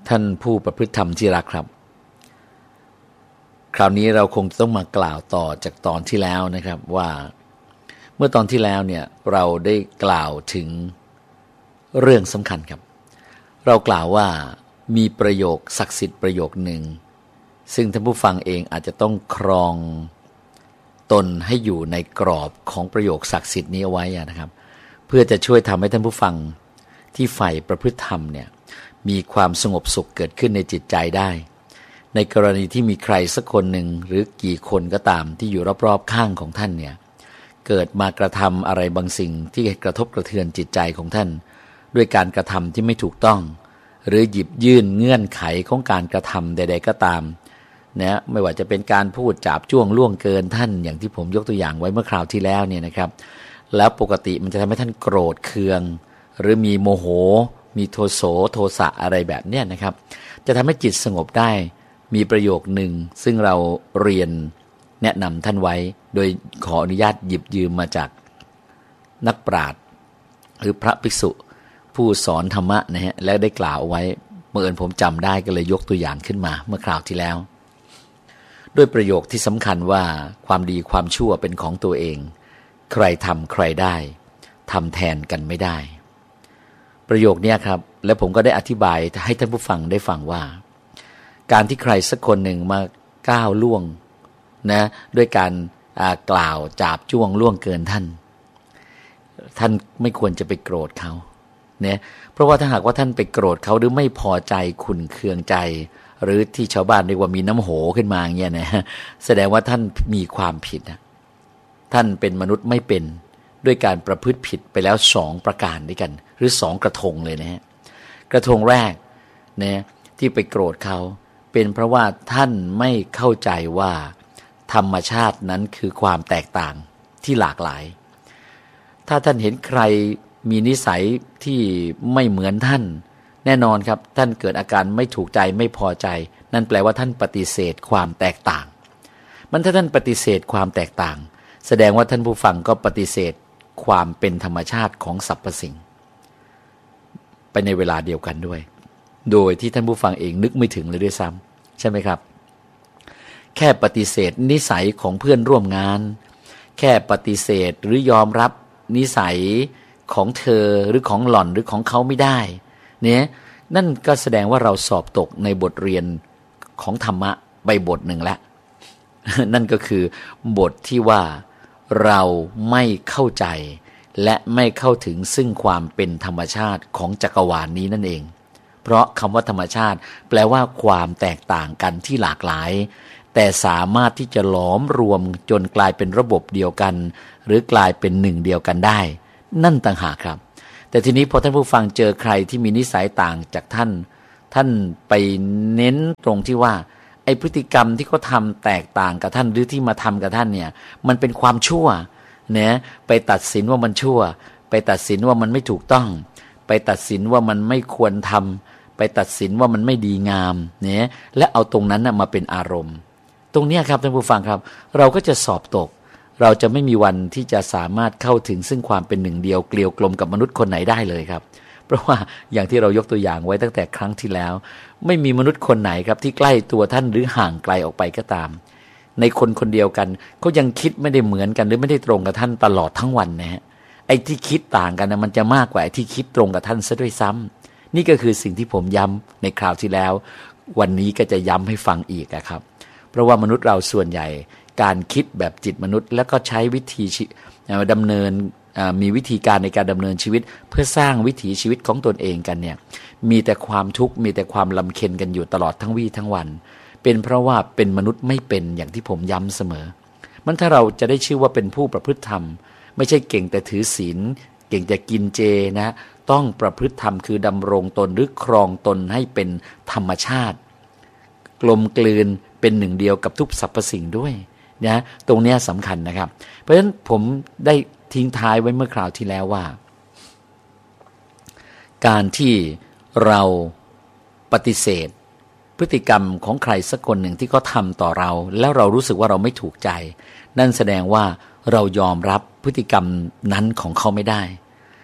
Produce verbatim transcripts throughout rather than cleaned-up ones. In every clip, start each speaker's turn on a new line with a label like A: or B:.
A: ท่านผู้ประพฤติธรรมที่รักครับคราวนี้เราคงต้องมากล่าวต่อจากตอนที่แล้วนะครับว่าเมื่อตอนที่แล้วเนี่ยเราได้กล่าวถึงเรื่องสำคัญครับเรากล่าวว่ามีประโยคศักดิ์สิทธิ์ประโยคหนึ่งซึ่งท่านผู้ฟังเองอาจจะต้องครองตนให้อยู่ในกรอบของประโยคศักดิ์สิทธิ์นี้เอาไว้นะครับเพื่อจะช่วยทำให้ท่านผู้ฟังที่ใฝ่ประพฤติธรรมเนี่ยมีความสงบสุขเกิดขึ้นในจิตใจได้ในกรณีที่มีใครสักคนหนึ่งหรือกี่คนก็ตามที่อยู่รอบๆข้างของท่านเนี่ยเกิดมากระทำอะไรบางสิ่งที่กระทบกระเทือนจิตใจของท่านด้วยการกระทำที่ไม่ถูกต้องหรือหยิบยื่นเงื่อนไขของการกระทำใดๆก็ตามนะไม่ว่าจะเป็นการพูดจาบจ้วงล่วงเกินท่านอย่างที่ผมยกตัวอย่างไว้เมื่อคราวที่แล้วเนี่ยนะครับแล้วปกติมันจะทำให้ท่านโกรธเคืองหรือมีโมโหมีโทโสโทสะอะไรแบบเนี้ยนะครับจะทำให้จิตสงบได้มีประโยคหนึ่งซึ่งเราเรียนแนะนำท่านไว้โดยขออนุญาตหยิบยืมมาจากนักปราชญ์หรือพระภิกษุผู้สอนธรรมะนะฮะและได้กล่าวเอาไว้เมื่อเอิญผมจำได้ก็เลยยกตัวอย่างขึ้นมาเมื่อคราวที่แล้วด้วยประโยคที่สำคัญว่าความดีความชั่วเป็นของตัวเองใครทำใครได้ทำแทนกันไม่ได้ประโยคนี้ครับและผมก็ได้อธิบายให้ท่านผู้ฟังได้ฟังว่าการที่ใครสักคนหนึ่งมาก้าวล่วงนะด้วยการกล่าวจาบจ้วงล่วงเกินท่านท่านไม่ควรจะไปโกรธเขาเนี่ยเพราะว่าถ้าหากว่าท่านไปโกรธเขาหรือไม่พอใจขุ่นเคืองใจหรือที่ชาวบ้านเรียกว่ามีน้ำโหขึ้นมาอย่างเงี้ยนะแสดงว่าท่านมีความผิดนะท่านเป็นมนุษย์ไม่เป็นด้วยการประพฤติผิดไปแล้วสองประการด้วยกันหรือสองกระทงเลยนะฮะกระทงแรกเนี่ยที่ไปโกรธเขาเป็นเพราะว่าท่านไม่เข้าใจว่าธรรมชาตินั้นคือความแตกต่างที่หลากหลายถ้าท่านเห็นใครมีนิสัยที่ไม่เหมือนท่านแน่นอนครับท่านเกิดอาการไม่ถูกใจไม่พอใจนั่นแปลว่าท่านปฏิเสธความแตกต่างมันถ้าท่านปฏิเสธความแตกต่างแสดงว่าท่านผู้ฟังก็ปฏิเสธความเป็นธรรมชาติของสรรพสิ่งไปในเวลาเดียวกันด้วยโดยที่ท่านผู้ฟังเองนึกไม่ถึงเลยด้วยซ้ำใช่ไหมครับแค่ปฏิเสธนิสัยของเพื่อนร่วมงานแค่ปฏิเสธหรือยอมรับนิสัยของเธอหรือของหล่อนหรือของเขาไม่ได้เนี่ยนั่นก็แสดงว่าเราสอบตกในบทเรียนของธรรมะใบบทหนึ่งแล้ว นั่นก็คือบทที่ว่าเราไม่เข้าใจและไม่เข้าถึงซึ่งความเป็นธรรมชาติของจักรวาล นี้นั่นเองเพราะคำว่าธรรมชาติแปลว่าความแตกต่างกันที่หลากหลายแต่สามารถที่จะหลอมรวมจนกลายเป็นระบบเดียวกันหรือกลายเป็นหนึ่งเดียวกันได้นั่นต่างหากครับแต่ทีนี้พอท่านผู้ฟังเจอใครที่มีนิสัยต่างจากท่านท่านไปเน้นตรงที่ว่าไอ้พฤติกรรมที่เขาทำแตกต่างกับท่านหรือที่มาทำกับท่านเนี่ยมันเป็นความชั่วเนี่ยไปตัดสินว่ามันชั่วไปตัดสินว่ามันไม่ถูกต้องไปตัดสินว่ามันไม่ควรทำไปตัดสินว่ามันไม่ดีงามเนี่ยและเอาตรงนั้นนะมาเป็นอารมณ์ตรงนี้ครับท่านผู้ฟังครับเราก็จะสอบตกเราจะไม่มีวันที่จะสามารถเข้าถึงซึ่งความเป็นหนึ่งเดียวเกลียวกลมกับมนุษย์คนไหนได้เลยครับเพราะว่าอย่างที่เรายกตัวอย่างไว้ตั้งแต่ครั้งที่แล้วไม่มีมนุษย์คนไหนครับที่ใกล้ตัวท่านหรือห่างไกลออกไปก็ตามในคนคนเดียวกันเขายังคิดไม่ได้เหมือนกันหรือไม่ได้ตรงกับท่านตลอดทั้งวันนะฮะไอ้ที่คิดต่างกันนะมันจะมากกว่าไอ้ที่คิดตรงกับท่านซะด้วยซ้ำนี่ก็คือสิ่งที่ผมย้ำในคราวที่แล้ววันนี้ก็จะย้ำให้ฟังอีกนะครับเพราะว่ามนุษย์เราส่วนใหญ่การคิดแบบจิตมนุษย์แล้วก็ใช้วิธีดำเนินมีวิธีการในการดำเนินชีวิตเพื่อสร้างวิถีชีวิตของตนเองกันเนี่ยมีแต่ความทุกข์มีแต่ความลำเค็ญกันอยู่ตลอดทั้งวี่ทั้งวันเป็นเพราะว่าเป็นมนุษย์ไม่เป็นอย่างที่ผมย้ำเสมอมันถ้าเราจะได้ชื่อว่าเป็นผู้ประพฤติธรรมไม่ใช่เก่งแต่ถือศีลเก่งแต่กินเจนะต้องประพฤติธรรมคือดำรงตนหรือครองตนให้เป็นธรรมชาติกลมกลืนเป็นหนึ่งเดียวกับทุกสรรพสิ่งด้วยนะตรงนี้สำคัญนะครับเพราะฉะนั้นผมได้ทิ้งท้ายไว้เมื่อคราวที่แล้วว่าการที่เราปฏิเสธพฤติกรรมของใครสักคนหนึ่งที่เขาทำต่อเราแล้วเรารู้สึกว่าเราไม่ถูกใจนั่นแสดงว่าเรายอมรับพฤติกรรมนั้นของเขาไม่ได้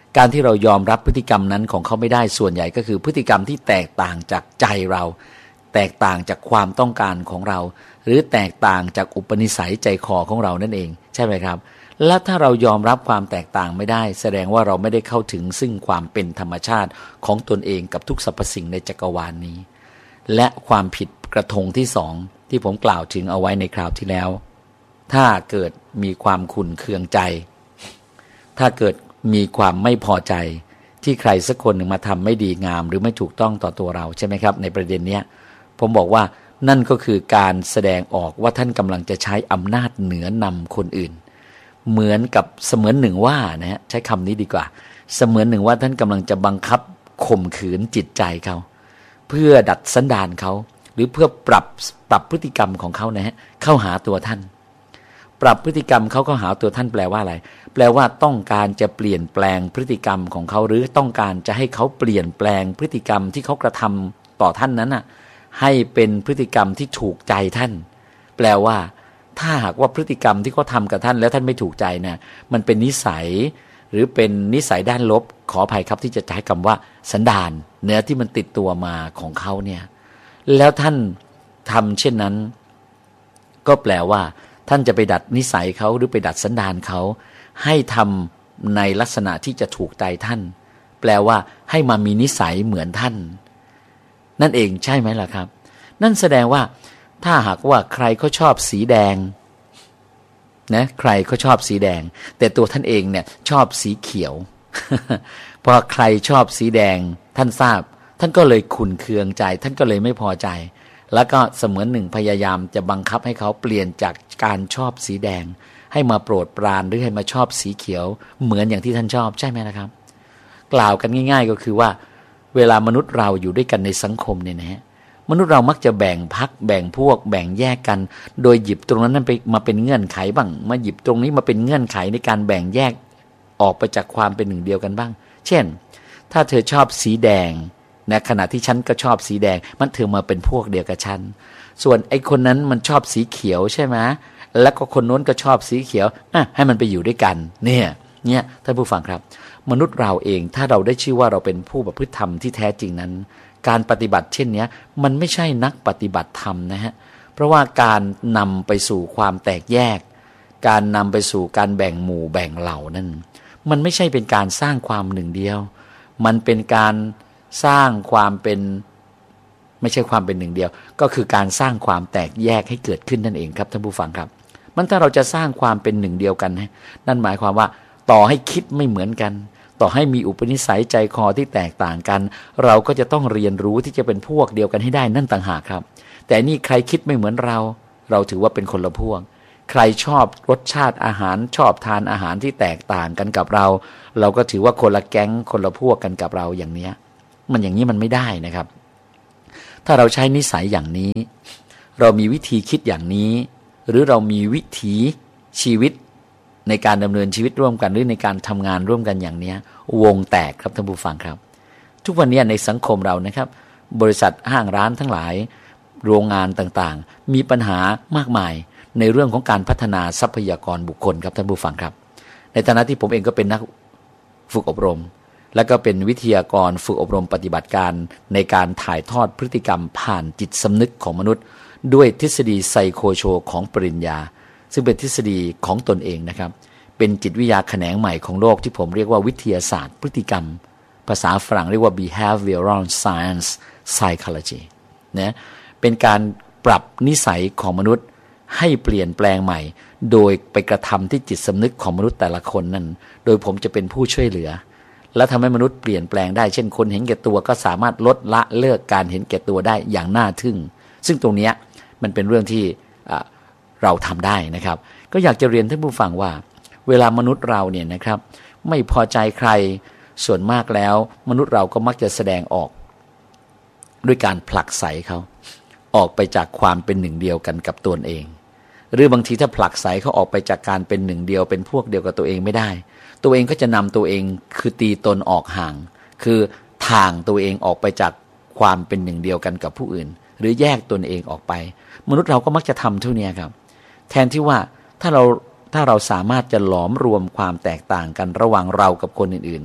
A: การที่เรายอมรับพฤติกรรมนั้นของเขาไม่ได้ส่วนใหญ่ก็คือพฤติกรรมที่แตกต่างจากใจเราแตกต่างจากความต้องการของเราหรือแตกต่างจากอุปนิสัยใจคอของเรานั่นเองใช่ไหมครับและถ้าเรายอมรับความแตกต่างไม่ได้แสดงว่าเราไม่ได้เข้าถึงซึ่งความเป็นธรรมชาติของตนเองกับทุกสรรพสิ่งในจักรวาล นี้และความผิดกระทงที่สองที่ผมกล่าวถึงเอาไว้ในคราวที่แล้วถ้าเกิดมีความขุ่นเคืองใจถ้าเกิดมีความไม่พอใจที่ใครสักคนหนึ่งมาทำไม่ดีงามหรือไม่ถูกต้องต่อตัวเราใช่ไหมครับในประเด็นนี้ผมบอกว่านั่นก็คือการแสดงออกว่าท่านกำลังจะใช้อำนาจเหนือนำคนอื่นเหมือนกับเสมือนหนึ่งว่านะฮะใช้คำนี้ดีกว่าเสมือนหนึ่งว่าท่านกำลังจะบังคับข่มขืนจิตใจเขาเพื่อดัดสันดานเขาหรือเพื่อปรับปรับพฤติกรรมของเขานะฮะเข้าหาตัวท่านปรับพฤติกรรมเขาเข้าหาตัวท่านแปลว่าอะไรแปลว่าต้องการจะเปลี่ยนแปลงพฤติกรรมของเขาหรือต้องการจะให้เขาเปลี่ยนแปลงพฤติกรรมที่เขากระทำต่อท่านนั้นน่ะให้เป็นพฤติกรรมที่ถูกใจท่านแปลว่าถ้าหากว่าพฤติกรรมที่เขาทำกับท่านแล้วท่านไม่ถูกใจเนี่ยมันเป็นนิสัยหรือเป็นนิสัยด้านลบขออภัยครับที่จะใช้คำว่าสันดานเนื้อที่มันติดตัวมาของเขาเนี่ยแล้วท่านทำเช่นนั้นก็แปลว่าท่านจะไปดัดนิสัยเขาหรือไปดัดสันดานเขาให้ทำในลักษณะที่จะถูกใจท่านแปลว่าให้มามีนิสัยเหมือนท่านนั่นเองใช่ไหมล่ะครับนั่นแสดงว่าถ้าหากว่าใครเขาชอบสีแดงนะใครเขาชอบสีแดงแต่ตัวท่านเองเนี่ยชอบสีเขียว พอใครชอบสีแดงท่านทราบท่านก็เลยขุ่นเคืองใจท่านก็เลยไม่พอใจแล้วก็เสมือนหนึ่งพยายามจะบังคับให้เขาเปลี่ยนจากการชอบสีแดงให้มาโปรดปรานหรือให้มาชอบสีเขียวเหมือนอย่างที่ท่านชอบใช่ไหมนะครับกล่าวกันง่ายๆก็คือว่าเวลามนุษย์เราอยู่ด้วยกันในสังคมเนี่ยนะฮะมนุษย์เรามักจะแบ่งพรรคแบ่งพวกแบ่งแยกกันโดยหยิบตรงนั้นไปมาเป็นเงื่อนไขบ้างมาหยิบตรงนี้มาเป็นเงื่อนไขในการแบ่งแยกออกไปจากความเป็นหนึ่งเดียวกันบ้างเช่นถ้าเธอชอบสีแดงในขณะที่ฉันก็ชอบสีแดงมันเธอมาเป็นพวกเดียวกับฉันส่วนไอ้คนนั้นมันชอบสีเขียวใช่ไหมแล้วก็คนโน้นก็ชอบสีเขียวอ่ะให้มันไปอยู่ด้วยกันเนี่ยเนี่ยท่านผู้ฟังครับมนุษย์เราเองถ้าเราได้ชื่อว่าเราเป็นผู้ประพฤติธรรมที่แท้จริงนั้นการปฏิบัติเช่นนี้มันไม่ใช่นักปฏิบัติธรรมนะฮะเพราะว่าการนำไปสู่ความแตกแยกการนำไปสู่การแบ่งหมู่แบ่งเหล่านั้นมันไม่ใช่เป็นการสร้างความหนึ่งเดียวมันเป็นการสร้างความเป็นไม่ใช่ความเป็นหนึ่งเดียวก็คือการสร้างความแตกแยกให้เกิดขึ้นนั่นเองครับท่านผู้ฟังครับมันถ้าเราจะสร้างความเป็นหนึ่งเดียวกันนั่นหมายความว่าต่อให้คิดไม่เหมือนกันต่อให้มีอุปนิสัยใจคอที่แตกต่างกันเราก็จะต้องเรียนรู้ที่จะเป็นพวกเดียวกันให้ได้นั่นต่างหากครับแต่นี่ใครคิดไม่เหมือนเราเราถือว่าเป็นคนละพวกใครชอบรสชาติอาหารชอบทานอาหารที่แตกต่างกันกับเราเราก็ถือว่าคนละแก๊งคนละพวกกันกับเราอย่างเนี้ยมันอย่างนี้มันไม่ได้นะครับถ้าเราใช้นิสัยอย่างนี้เรามีวิธีคิดอย่างนี้หรือเรามีวิถีชีวิตในการดำเนินชีวิตร่วมกันหรือในการทำงานร่วมกันอย่างนี้วงแตกครับท่านผู้ฟังครับทุกวันนี้ในสังคมเรานะครับบริษัทห้างร้านทั้งหลายโรงงานต่างๆมีปัญหามากมายในเรื่องของการพัฒนาทรัพยากรบุคคลครับท่านผู้ฟังครับในฐานะที่ผมเองก็เป็นนักฝึกอบรมและก็เป็นวิทยากรฝึกอบรมปฏิบัติการในการถ่ายทอดพฤติกรรมผ่านจิตสำนึกของมนุษย์ด้วยทฤษฎีไซโคโชของปริญญาซึ่งเป็นทฤษฎีของตนเองนะครับเป็นจิตวิทยาแขนงใหม่ของโลกที่ผมเรียกว่าวิทยาศาสตร์พฤติกรรมภาษาฝรั่งเรียกว่า behavioral science psychology นะเป็นการปรับนิสัยของมนุษย์ให้เปลี่ยนแปลงใหม่โดยไปกระทำที่จิตสำนึกของมนุษย์แต่ละคนนั้นโดยผมจะเป็นผู้ช่วยเหลือและทำให้มนุษย์เปลี่ยนแปลงได้เช่นคนเห็นแก่ตัวก็สามารถลดละเลิกการเห็นแก่ตัวได้อย่างน่าทึ่งซึ่งตรงนี้มันเป็นเรื่องที่เราทำได้นะครับก็อยากจะเรียนท่านผู้ฟังว่าเวลามนุษย์เราเนี่ยนะครับไม่พอใจใครส่วนมากแล้วมนุษย์เราก็มักจะแสดงออกด้วยการผลักไสเขาออกไปจากความเป็นหนึ่งเดียวกันกับตนเองหรือบางทีถ้าผลักไสเขาออกไปจากการเป็นหนึ่งเดียวเป็นพวกเดียวกับตัวเองไม่ได้ตัวเองก็จะนำตัวเองคือตีตนออกห่างคือทางตัวเองออกไปจากความเป็นหนึ่งเดียวกันกับผู้อื่นหรือแยกตนเองออกไปมนุษย์เราก็มักจะทำเท่านี้ครับแทนที่ว่าถ้าเราถ้าเราสามารถจะหลอมรวมความแตกต่างกันระหว่างเรากับคนอื่นๆ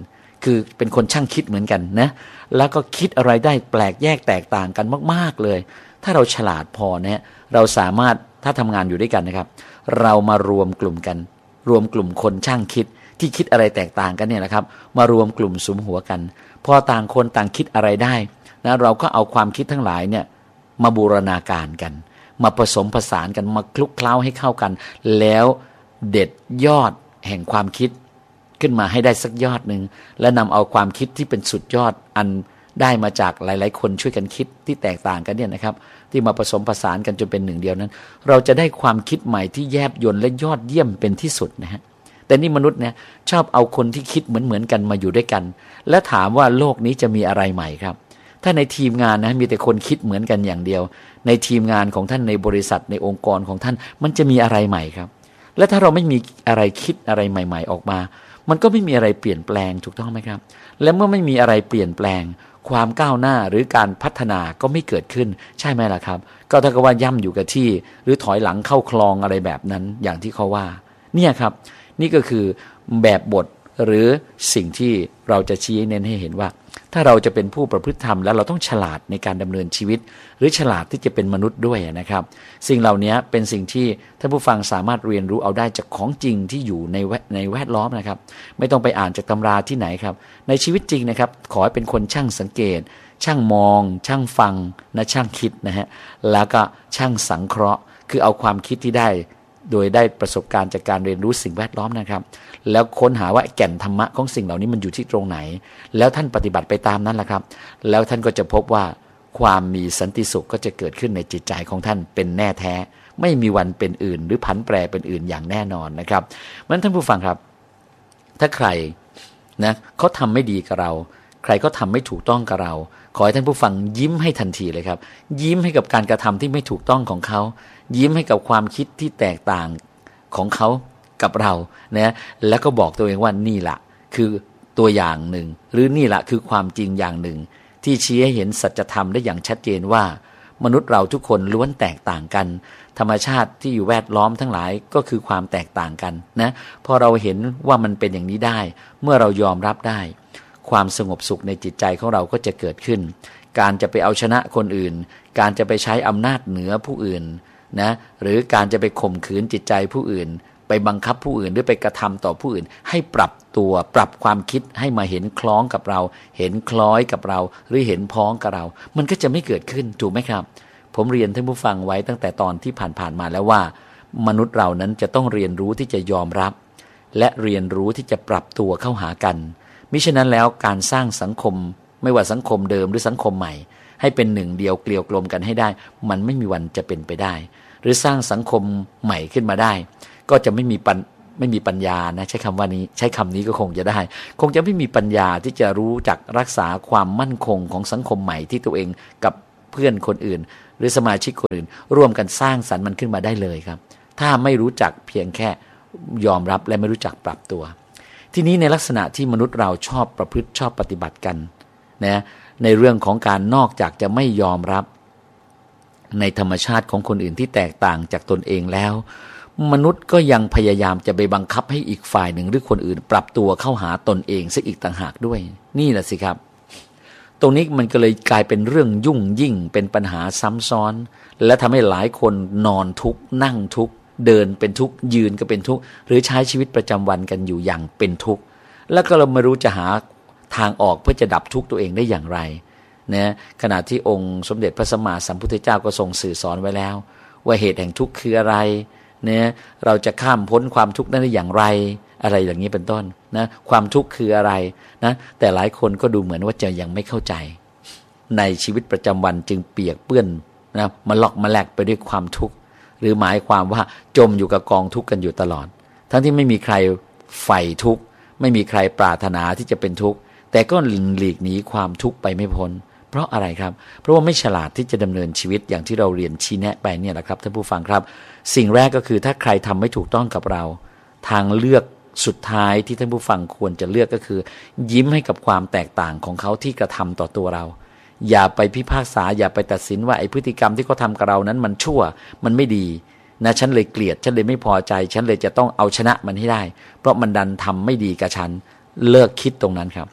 A: คือเป็นคนช่างคิดเหมือนกันนะแล้วก็คิดอะไรได้แปลกแยกแตกต่างกันมากๆเลยถ้าเราฉลาดพอเนี่ยเราสามารถถ้าทำงานอยู่ด้วยกันนะครับเรามารวมกลุ่มกันรวมกลุ่มคนช่างคิดที่คิดอะไรแตกต่างกันเนี่ยนะครับมารวมกลุ่มสุมหัวกันพอต่างคนต่างคิดอะไรได้นะเราก็เอาความคิดทั้งหลายเนี่ยมาบูรณาการกันมาผสมผสานกันมาคลุกเคล้าให้เข้ากันแล้วเด็ดยอดแห่งความคิดขึ้นมาให้ได้สักยอดหนึ่งและนำเอาความคิดที่เป็นสุดยอดอันได้มาจากหลายๆคนช่วยกันคิดที่แตกต่างกันเนี่ยนะครับที่มาผสมผสานกันจนเป็นหนึ่งเดียวนั้นเราจะได้ความคิดใหม่ที่แยบยลและยอดเยี่ยมเป็นที่สุดนะฮะแต่นี่มนุษย์เนี่ยชอบเอาคนที่คิดเหมือนๆกันมาอยู่ด้วยกันและถามว่าโลกนี้จะมีอะไรใหม่ครับถ้าในทีมงานนะมีแต่คนคิดเหมือนกันอย่างเดียวในทีมงานของท่านในบริษัทในองค์กรของท่านมันจะมีอะไรใหม่ครับและถ้าเราไม่มีอะไรคิดอะไรใหม่ๆออกมามันก็ไม่มีอะไรเปลี่ยนแปลงถูกต้องไหมครับและเมื่อไม่มีอะไรเปลี่ยนแปลงความก้าวหน้าหรือการพัฒนาก็ไม่เกิดขึ้นใช่ไหมล่ะครับก็ถ้าก็ว่าย่ำอยู่กับที่หรือถอยหลังเข้าคลองอะไรแบบนั้นอย่างที่เขาว่าเนี่ยครับนี่ก็คือแบบบทหรือสิ่งที่เราจะชี้เน้นให้เห็นว่าถ้าเราจะเป็นผู้ประพฤติธรรมแล้วเราต้องฉลาดในการดำเนินชีวิตหรือฉลาดที่จะเป็นมนุษย์ด้วยนะครับสิ่งเหล่านี้เป็นสิ่งที่ท่านผู้ฟังสามารถเรียนรู้เอาได้จากของจริงที่อยู่ในในแวดล้อมนะครับไม่ต้องไปอ่านจากตำราที่ไหนครับในชีวิตจริงนะครับขอให้เป็นคนช่างสังเกตช่างมองช่างฟังนะช่างคิดนะฮะแล้วก็ช่างสังเคราะห์คือเอาความคิดที่ได้โดยได้ประสบการณ์จากการเรียนรู้สิ่งแวดล้อมนะครับแล้วค้นหาว่าแก่นธรรมะของสิ่งเหล่านี้มันอยู่ที่ตรงไหนแล้วท่านปฏิบัติไปตามนั้นแหละครับแล้วท่านก็จะพบว่าความมีสันติสุขก็จะเกิดขึ้นในจิตใจของท่านเป็นแน่แท้ไม่มีวันเป็นอื่นหรือผันแปรเป็นอื่นอย่างแน่นอนนะครับเพราะฉะนั้นท่านผู้ฟังครับถ้าใครนะเขาทำไม่ดีกับเราใครก็ทำไม่ถูกต้องกับเราขอให้ท่านผู้ฟังยิ้มให้ทันทีเลยครับยิ้มให้กับการกระทำที่ไม่ถูกต้องของเขายิ้มให้กับความคิดที่แตกต่างของเขากับเรานะแล้วก็บอกตัวเองว่านี่แหละคือตัวอย่างหนึ่งหรือนี่แหละคือความจริงอย่างหนึ่งที่ชี้ให้เห็นสัจธรรมได้อย่างชัดเจนว่ามนุษย์เราทุกคนล้วนแตกต่างกันธรรมชาติที่อยู่แวดล้อมทั้งหลายก็คือความแตกต่างกันนะพอเราเห็นว่ามันเป็นอย่างนี้ได้เมื่อเรายอมรับได้ความสงบสุขในจิตใจของเราก็จะเกิดขึ้นการจะไปเอาชนะคนอื่นการจะไปใช้อำนาจเหนือผู้อื่นนะหรือการจะไปข่มขืนจิตใจผู้อื่นไปบังคับผู้อื่นหรือไปกระทำต่อผู้อื่นให้ปรับตัวปรับความคิดให้มาเห็นคล้องกับเราเห็นคล้อยกับเราหรือเห็นพ้องกับเรามันก็จะไม่เกิดขึ้นถูกไหมครับผมเรียนท่านผู้ฟังไว้ตั้งแต่ตอนที่ผ่านๆมาแล้วว่ามนุษย์เรานั้นจะต้องเรียนรู้ที่จะยอมรับและเรียนรู้ที่จะปรับตัวเข้าหากันมิฉะนั้นแล้วการสร้างสังคมไม่ว่าสังคมเดิมหรือสังคมใหม่ให้เป็นหนึ่งเดียวเกลียวกลมกันให้ได้มันไม่มีวันจะเป็นไปได้หรือสร้างสังคมใหม่ขึ้นมาได้ก็จะไม่มีปัญไม่มีปัญญานะใช้คำว่านี้ใช้คำนี้ก็คงจะได้คงจะไม่มีปัญญาที่จะรู้จักรักษาความมั่นคงของสังคมใหม่ที่ตัวเองกับเพื่อนคนอื่นหรือสมาชิกคนอื่นร่วมกันสร้างสรรค์มันขึ้นมาได้เลยครับถ้าไม่รู้จักเพียงแค่ยอมรับและไม่รู้จักปรับตัวทีนี้ในลักษณะที่มนุษย์เราชอบประพฤติชอบปฏิบัติกันนะในเรื่องของการนอกจากจะไม่ยอมรับในธรรมชาติของคนอื่นที่แตกต่างจากตนเองแล้วมนุษย์ก็ยังพยายามจะไปบังคับให้อีกฝ่ายหนึ่งหรือคนอื่นปรับตัวเข้าหาตนเองซะอีกต่างหากด้วยนี่แหละสิครับตรงนี้มันก็เลยกลายเป็นเรื่องยุ่งยิ่งเป็นปัญหาซ้ำซ้อนและทำให้หลายคนนอนทุกข์นั่งทุกข์เดินเป็นทุกข์ยืนก็เป็นทุกข์หรือใช้ชีวิตประจำวันกันอยู่อย่างเป็นทุกข์แล้วก็เราไม่รู้จะหาทางออกเพื่อจะดับทุกข์ตัวเองได้อย่างไรนะขณะที่องค์สมเด็จพระสัมมาสัมพุทธเจ้าก็ทรงสื่อสอนไว้แล้วว่าเหตุแห่งทุกข์คืออะไรเนี่ยเราจะข้ามพ้นความทุกข์นั้นได้อย่างไรอะไรอย่างนี้เป็นต้นนะความทุกข์คืออะไรนะแต่หลายคนก็ดูเหมือนว่าจะยังไม่เข้าใจในชีวิตประจำวันจึงเปียกเปื้อนนะมาลอกมาแลกไปด้วยความทุกข์หรือหมายความว่าจมอยู่กับกองทุกข์กันอยู่ตลอดทั้งที่ไม่มีใครใฝ่ทุกข์ไม่มีใครปรารถนาที่จะเป็นทุกข์แต่ก็หลีกหนีความทุกข์ไปไม่พ้นเพราะอะไรครับเพราะว่าไม่ฉลาดที่จะดำเนินชีวิตอย่างที่เราเรียนชี้แนะไปเนี่ยแหละครับท่านผู้ฟังครับสิ่งแรกก็คือถ้าใครทำไม่ถูกต้องกับเราทางเลือกสุดท้ายที่ท่านผู้ฟังควรจะเลือกก็คือยิ้มให้กับความแตกต่างของเขาที่กระทำต่อตัวเราอย่าไปพิพากษาอย่าไปตัดสินว่าไอ้พฤติกรรมที่เขาทำกับเรานั้นมันชั่วมันไม่ดีนะฉันเลยเกลียดฉันเลยไม่พอใจฉันเลยจะต้องเอาชนะมันให้ได้เพราะมันดันทำไม่ดีกับฉันเลิกคิดตรงนั้นครับ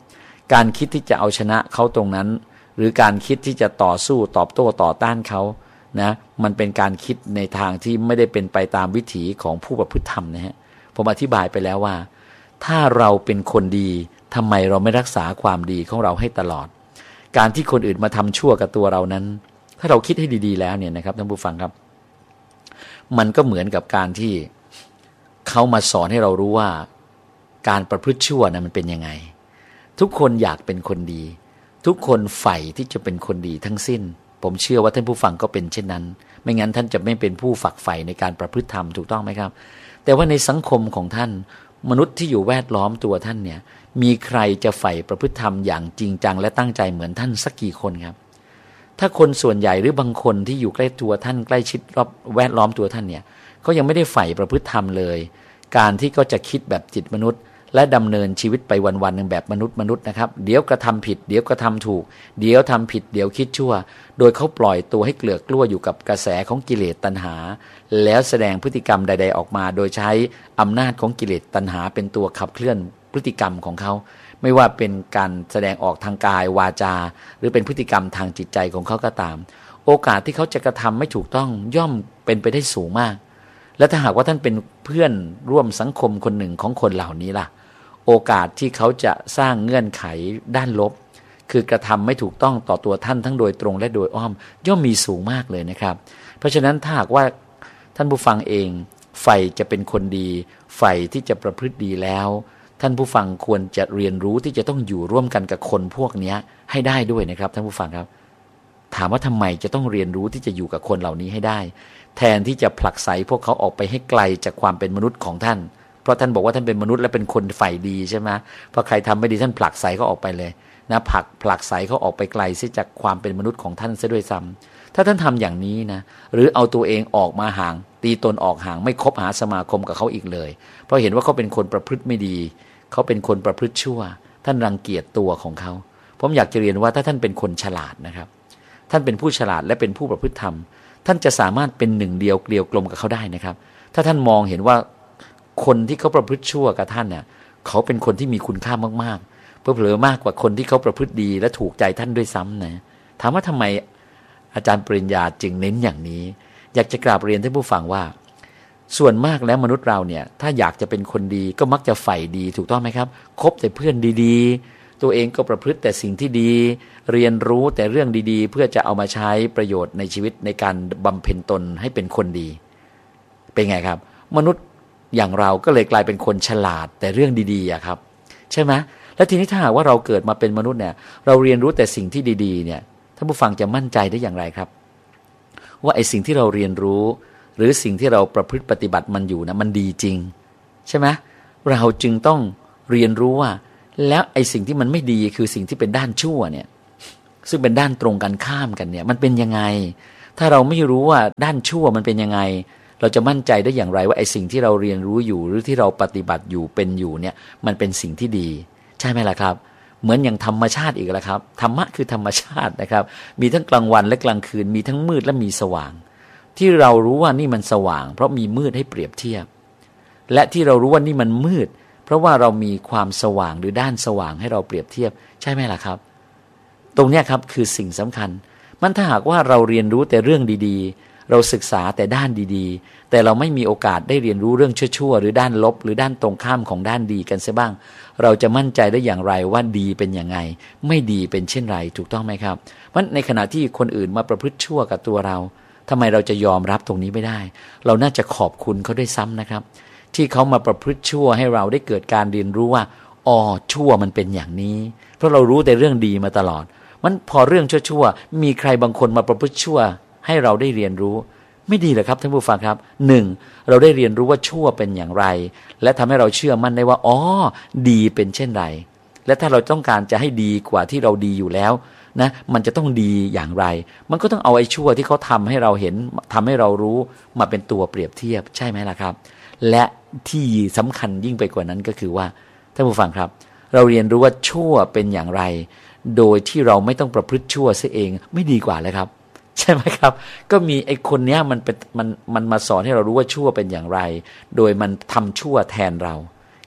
A: การคิดที่จะเอาชนะเขาตรงนั้นหรือการคิดที่จะต่อสู้ตอบโต้ต่อต้านเขานะมันเป็นการคิดในทางที่ไม่ได้เป็นไปตามวิถีของผู้ประพฤติธรรมนะฮะผมอธิบายไปแล้วว่าถ้าเราเป็นคนดีทำไมเราไม่รักษาความดีของเราให้ตลอดการที่คนอื่นมาทำชั่วกับตัวเรานั้นถ้าเราคิดให้ดีๆแล้วเนี่ยนะครับท่านผู้ฟังครับมันก็เหมือนกับการที่เขามาสอนให้เรารู้ว่าการประพฤติชั่วนะมันเป็นยังไงทุกคนอยากเป็นคนดีทุกคนใฝ่ที่จะเป็นคนดีทั้งสิ้นผมเชื่อว่าท่านผู้ฟังก็เป็นเช่นนั้นไม่งั้นท่านจะไม่เป็นผู้ฝักใฝ่ในการประพฤติธรรมถูกต้องไหมครับแต่ว่าในสังคมของท่านมนุษย์ที่อยู่แวดล้อมตัวท่านเนี่ยมีใครจะใฝ่ประพฤติธรรมอย่างจริงจังและตั้งใจเหมือนท่านสักกี่คนครับถ้าคนส่วนใหญ่หรือบางคนที่อยู่ใกล้ตัวท่านใกล้ชิดรอบแวดล้อมตัวท่านเนี่ยก็ยังไม่ได้ใฝ่ประพฤติธรรมเลยการที่ก็จะคิดแบบจิตมนุษย์และดำเนินชีวิตไปวันๆหนึ่งแบบมนุษย์มนุษย์นะครับเดี๋ยวกระทำผิดเดี๋ยวกระทำถูกเดี๋ยวทำผิดเดี๋ยวคิดชั่วโดยเขาปล่อยตัวให้เกลือกกลั้วอยู่กับกระแสของกิเลสตัณหาแล้วแสดงพฤติกรรมใดๆออกมาโดยใช้อำนาจของกิเลสตัณหาเป็นตัวขับเคลื่อนพฤติกรรมของเขาไม่ว่าเป็นการแสดงออกทางกายวาจาหรือเป็นพฤติกรรมทางจิตใจของเขาก็ตามโอกาสที่เขาจะกระทำไม่ถูกต้องย่อมเป็นไปได้สูงมากและถ้าหากว่าท่านเป็นเพื่อนร่วมสังคมคนหนึ่งของคนเหล่านี้ล่ะโอกาสที่เขาจะสร้างเงื่อนไขด้านลบคือกระทำไม่ถูกต้องต่อตัวท่านทั้งโดยตรงและโดยอ้อมย่อมมีสูงมากเลยนะครับเพราะฉะนั้นถ้าหากว่าท่านผู้ฟังเองใฝ่จะเป็นคนดีใฝ่ที่จะประพฤติดีแล้วท่านผู้ฟังควรจะเรียนรู้ที่จะต้องอยู่ร่วมกันกับคนพวกนี้ให้ได้ด้วยนะครับท่านผู้ฟังครับถามว่าทำไมจะต้องเรียนรู้ที่จะอยู่กับคนเหล่านี้ให้ได้แทนที่จะผลักไสพวกเขาออกไปให้ไกลจากความเป็นมนุษย์ของท่านเพราะท่านบอกว่าท่านเป็นมนุษย์และเป็นคนฝ่ายดีใช่ไหมพอใครทำไม่ดีท่านผลักไสเขาออกไปเลยนะผลักผลักไสเขาออกไปไกลเสียจากความเป็นมนุษย์ของท่านเสียด้วยซ้ำถ้าท่านทำอย่างนี้นะหรือเอาตัวเองออกมาห่างตีตนออกห่างไม่คบหาสมาคมกับเขาอีกเลยเพราะเห็นว่าเขาเป็นคนประพฤติไม่ดีเขาเป็นคนประพฤติชั่วท่านรังเกียจตัวของเขาผมอยากจะเรียนว่าถ้าท่านเป็นคนฉลาดนะครับท่านเป็นผู้ฉลาดและเป็นผู้ประพฤติธรรมท่านจะสามารถเป็นหนึ่งเดียวเกลียวกลมกับเขาได้นะครับถ้าท่านมองเห็นว่าคนที่เขาประพฤติชั่วกับท่านเนี่ยเขาเป็นคนที่มีคุณค่ามากๆเพื่อเผลอมากกว่าคนที่เขาประพฤติดีและถูกใจท่านด้วยซ้ำนะถามว่าทำไมอาจารย์ปริญญาจึงเน้นอย่างนี้อยากจะกราบเรียนท่านผู้ฟังว่าส่วนมากแล้วมนุษย์เราเนี่ยถ้าอยากจะเป็นคนดีก็มักจะใฝ่ดีถูกต้องไหมครับคบแต่เพื่อนดีๆตัวเองก็ประพฤติแต่สิ่งที่ดีเรียนรู้แต่เรื่องดีๆเพื่อจะเอามาใช้ประโยชน์ในชีวิตในการบำเพ็ญตนให้เป็นคนดีเป็นไงครับมนุษย์อย่างเราก็เลยกลายเป็นคนฉลาดแต่เรื่องดีๆอะครับใช่ไหมแล้วทีนี้ถ้าหากว่าเราเกิดมาเป็นมนุษย์เนี่ยเราเรียนรู้แต่สิ่งที่ดีๆเนี่ยท่านผู้ฟังจะมั่นใจได้อย่างไรครับว่าไอ้สิ่งที่เราเรียนรู้หรือสิ่งที่เราประพฤติปฏิบัติมันอยู่นะมันดีจริงใช่ไหมเราจึงต้องเรียนรู้ว่าแล้วไอ้สิ่งที่มันไม่ดีคือสิ่งที่เป็นด้านชั่วเนี่ยซึ่งเป็นด้านตรงกันข้ามกันเนี่ยมันเป็นยังไงถ้าเราไม่รู้ว่าด้านชั่วมันเป็นยังไงเราจะมั่นใจได้อย่างไรว่าไอ้สิ่งที่เราเรียนรู้อยู่หรือที่เราปฏิบัติอยู่เป็นอยู่เนี่ยมันเป็นสิ่งที่ดีใช่ไหมล่ะครับเหมือนอย่างธรรมชาติอีกแล้วครับธรรมะคือธรรมชาตินะครับมีทั้งกลางวันและกลางคืนมีทั้งมืดและมีสว่างที่เรารู้ว่านี่มันสว่างเพราะมีมืดให้เปรียบเทียบและที่เรารู้ว่านี่มันมืดเพราะว่าเรามีความสว่างหรือด้านสว่างให้เราเปรียบเทียบใช่ไหมล่ะครับตรงนี้ครับคือสิ่งสำคัญมันถ้าหากว่าเราเรียนรู้แต่เรื่องดีๆเราศึกษาแต่ด้านดีๆแต่เราไม่มีโอกาสได้เรียนรู้เรื่องชั่วๆหรือด้านลบหรือด้านตรงข้ามของด้านดีกันเสียบ้างเราจะมั่นใจได้อย่างไรว่าดีเป็นยังไงไม่ดีเป็นเช่นไรถูกต้องไหมครับเพราะในขณะที่คนอื่นมาประพฤติชั่วกับตัวเราทำไมเราจะยอมรับตรงนี้ไม่ได้เราน่าจะขอบคุณเขาด้วยซ้ำนะครับที่เขามาประพฤติชั่วให้เราได้เกิดการเรียนรู้ว่าอ๋อชั่วมันเป็นอย่างนี้เพราะเรารู้แต่เรื่องดีมาตลอดมันพอเรื่องชั่วๆมีใครบางคนมาประพฤติชั่วให้เราได้เรียนรู้ไม่ดีเหรอครับท่านผู้ฟังครับหนึ่งเราได้เรียนรู้ว่าชั่วเป็นอย่างไรและทำให้เราเชื่อมั่นได้ว่าอ๋อดีเป็นเช่นไรและถ้าเราต้องการจะให้ดีกว่าที่เราดีอยู่แล้วนะมันจะต้องดีอย่างไรมันก็ต้องเอาไอ้ชั่วที่เขาทำให้เราเห็นทำให้เรารู้มาเป็นตัวเปรียบเทียบใช่ไหมล่ะครับและที่สำคัญยิ่งไปกว่านั้นก็คือว่าท่านผู้ฟังครับเราเรียนรู้ว่าชั่วเป็นอย่างไรโดยที่เราไม่ต้องประพฤติชั่วซะเองไม่ดีกว่าเลยครับใช่ไหมครับก็มีไอ้คนเนี้ยมันเป็นมันมันมาสอนให้เรารู้ว่าชั่วเป็นอย่างไรโดยมันทำชั่วแทนเรา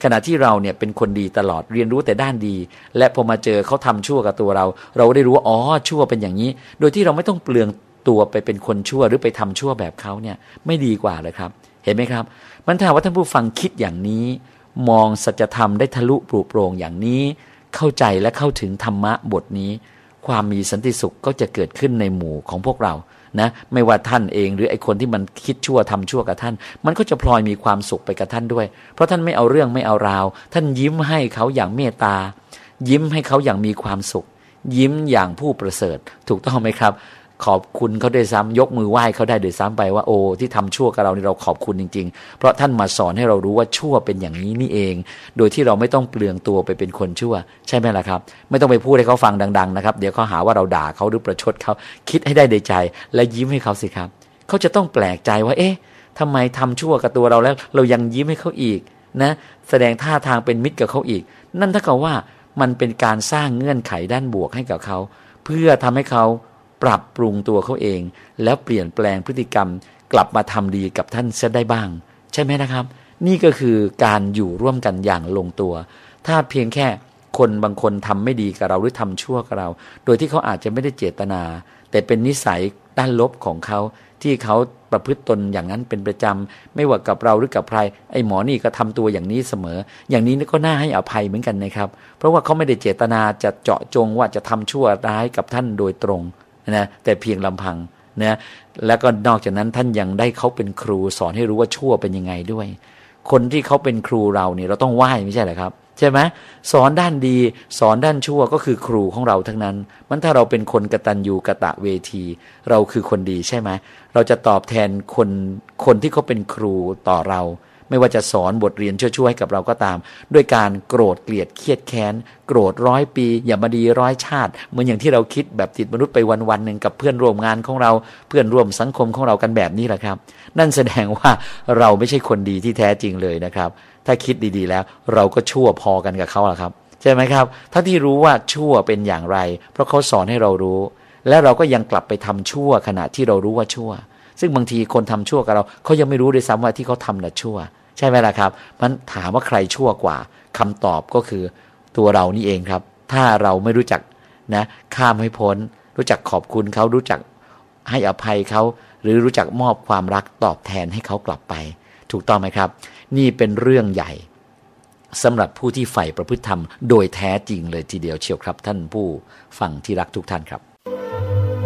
A: ขณะที่เราเนี่ยเป็นคนดีตลอดเรียนรู้แต่ด้านดีและพอมาเจอเขาทำชั่วกับตัวเราเราได้รู้ว่าอ๋อชั่วเป็นอย่างนี้โดยที่เราไม่ต้องเปลืองตัวไปเป็นคนชั่วหรือไปทำชั่วแบบเขาเนี่ยไม่ดีกว่าเลยครับเห็นไหมครับมันถ้าว่าท่านผู้ฟังคิดอย่างนี้มองสัจธรรมได้ทะลุปลุกโปร่งอย่างนี้เข้าใจและเข้าถึงธรรมะบทนี้ความมีสันติสุขก็จะเกิดขึ้นในหมู่ของพวกเรานะไม่ว่าท่านเองหรือไอ้คนที่มันคิดชั่วทำชั่วกับท่านมันก็จะพลอยมีความสุขไปกับท่านด้วยเพราะท่านไม่เอาเรื่องไม่เอาราวท่านยิ้มให้เขาอย่างเมตตายิ้มให้เขาอย่างมีความสุขยิ้มอย่างผู้ประเสริฐถูกต้องไหมครับขอบคุณเขาด้วยซ้ำยกมือไหว้เขาได้ด้วยซ้ำไปว่าโอ้ที่ทำชั่วกับเรานี่เราขอบคุณจริงๆเพราะท่านมาสอนให้เรารู้ว่าชั่วเป็นอย่างนี้นี่เองโดยที่เราไม่ต้องเปลืองตัวไปเป็นคนชั่วใช่ไหมล่ะครับไม่ต้องไปพูดให้เขาฟังดังๆนะครับเดี๋ยวเขาหาว่าเราด่าเขาหรือประชดเขาคิดให้ได้ในใจและยิ้มให้เขาสิครับเขาจะต้องแปลกใจว่าเอ๊ะทำไมทำชั่วกับตัวเราแล้วเรายังยิ้มให้เขาอีกนะแสดงท่าทางเป็นมิตรกับเขาอีกนั่นเท่ากับว่ามันเป็นการสร้างเงื่อนไขด้านบวกให้กับเขาเพื่อทำให้เขาปรับปรุงตัวเขาเองแล้วเปลี่ยนแปลงพฤติกรรมกลับมาทำดีกับท่านเสียได้บ้างใช่ไหมนะครับนี่ก็คือการอยู่ร่วมกันอย่างลงตัวถ้าเพียงแค่คนบางคนทำไม่ดีกับเราหรือทำชั่วกับเราโดยที่เขาอาจจะไม่ได้เจตนาแต่เป็นนิสัยด้านลบของเขาที่เขาประพฤติตนอย่างนั้นเป็นประจำไม่ว่ากับเราหรือกับใครไอ้หมอนี่ก็ทำตัวอย่างนี้เสมออย่างนี้ก็น่าให้อภัยเหมือนกันนะครับเพราะว่าเขาไม่ได้เจตนาจะเจาะจงว่าจะทำชั่วร้ายกับท่านโดยตรงนะแต่เพียงลำพังนะแล้วก็นอกจากนั้นท่านยังได้เขาเป็นครูสอนให้รู้ว่าชั่วเป็นยังไงด้วยคนที่เขาเป็นครูเราเนี่ยเราต้องไหว้ไม่ใช่เหรอครับใช่ไหมสอนด้านดีสอนด้านชั่วก็คือครูของเราทั้งนั้นมันถ้าเราเป็นคนกตัญญูกตเวทีเราคือคนดีใช่ไหมเราจะตอบแทนคนคนที่เขาเป็นครูต่อเราไม่ว่าจะสอนบทเรียนชั่วๆให้กับเราก็ตามด้วยการโกรธเกลียดเครียดแค้นโกรธร้อยปีอย่ามาดีร้อยชาติเหมือนอย่างที่เราคิดแบบจิตมนุษย์ไปวันๆหนึ่งกับเพื่อนร่วมงานของเราเพื่อนร่วมสังคมของเรากันแบบนี้แหละครับนั่นแสดงว่าเราไม่ใช่คนดีที่แท้จริงเลยนะครับถ้าคิดดีๆแล้วเราก็ชั่วพอกันกับเขาล่ะครับใช่ไหมครับถ้าที่รู้ว่าชั่วเป็นอย่างไรเพราะเขาสอนให้เรารู้และเราก็ยังกลับไปทำชั่วขณะที่เรารู้ว่าชั่วซึ่งบางทีคนทำชั่วกับเราเขายังไม่รู้ด้วยซ้ำว่าที่เขาทำน่ะชั่วใช่ไหมล่ะครับมันถามว่าใครชั่วกว่าคำตอบก็คือตัวเรานี่เองครับถ้าเราไม่รู้จักนะข้ามให้พ้นรู้จักขอบคุณเขารู้จักให้อภัยเขาหรือรู้จักมอบความรักตอบแทนให้เขากลับไปถูกต้องไหมครับนี่เป็นเรื่องใหญ่สำหรับผู้ที่ใฝ่ประพฤติธรรมโดยแท้จริงเลยทีเดียวเชียวครับท่านผู้ฟังที่รักทุกท่านครับ